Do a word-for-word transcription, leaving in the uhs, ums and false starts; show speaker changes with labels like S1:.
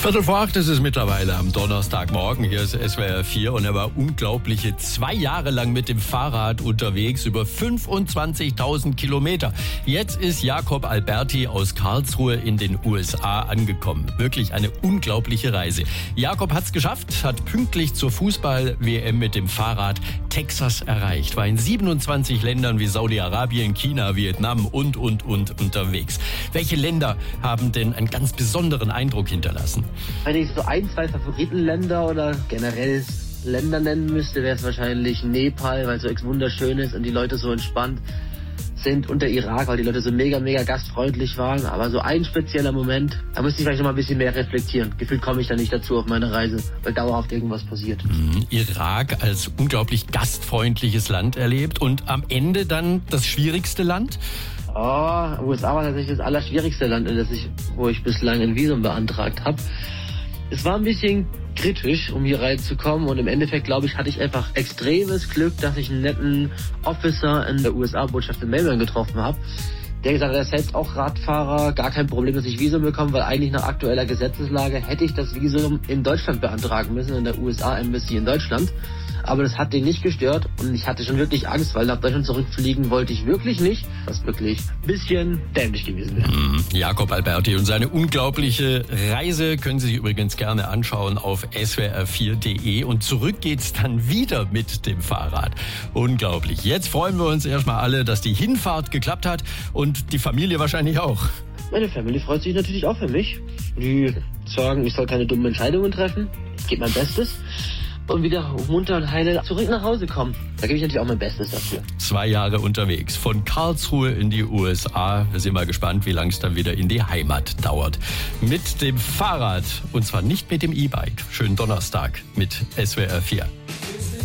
S1: Viertel vor acht ist es mittlerweile am Donnerstagmorgen. Hier ist S W R vier und er war unglaubliche zwei Jahre lang mit dem Fahrrad unterwegs, über fünfundzwanzigtausend Kilometer. Jetzt ist Jakob Alberti aus Karlsruhe in den U S A angekommen. Wirklich eine unglaubliche Reise. Jakob hat's geschafft, hat pünktlich zur Fußball-W M mit dem Fahrrad Texas erreicht, war in siebenundzwanzig Ländern wie Saudi-Arabien, China, Vietnam und, und, und unterwegs. Welche Länder haben denn einen ganz besonderen Eindruck hinterlassen?
S2: Wenn ich so ein, zwei Favoritenländer oder generell Länder nennen müsste, wäre es wahrscheinlich Nepal, weil es so ex wunderschön ist und die Leute so entspannt sind, und der Irak, weil die Leute so mega, mega gastfreundlich waren. Aber so ein spezieller Moment, da müsste ich vielleicht noch mal ein bisschen mehr reflektieren. Gefühlt komme ich da nicht dazu auf meine Reise, weil dauerhaft irgendwas passiert.
S1: Mhm. Irak als unglaublich gastfreundliches Land erlebt und am Ende dann das schwierigste Land?
S2: Oh, U S A war tatsächlich das allerschwierigste Land, in das ich, wo ich bislang ein Visum beantragt habe. Es war ein bisschen kritisch, um hier reinzukommen, und im Endeffekt, glaube ich, hatte ich einfach extremes Glück, dass ich einen netten Officer in der U S A-Botschaft in Melbourne getroffen habe, der gesagt hat, er ist selbst auch Radfahrer, gar kein Problem, dass ich Visum bekomme, weil eigentlich nach aktueller Gesetzeslage hätte ich das Visum in Deutschland beantragen müssen, in der U S A-Embassy in Deutschland. Aber das hat den nicht gestört und ich hatte schon wirklich Angst, weil nach Deutschland zurückfliegen wollte ich wirklich nicht, was wirklich ein bisschen dämlich gewesen wäre.
S1: Mhm. Jakob Alberti und seine unglaubliche Reise können Sie sich übrigens gerne anschauen auf S W R vier Punkt de, und zurück geht's dann wieder mit dem Fahrrad. Unglaublich. Jetzt freuen wir uns erstmal alle, dass die Hinfahrt geklappt hat und die Familie wahrscheinlich auch.
S2: Meine Family freut sich natürlich auch für mich. Die sagen, ich soll keine dummen Entscheidungen treffen. Ich gebe mein Bestes. Und wieder munter und heile zurück nach Hause kommen. Da gebe ich natürlich auch mein Bestes dafür.
S1: Zwei Jahre unterwegs, von Karlsruhe in die U S A. Wir sind mal gespannt, wie lange es dann wieder in die Heimat dauert. Mit dem Fahrrad, und zwar nicht mit dem E-Bike. Schönen Donnerstag mit S W R vier.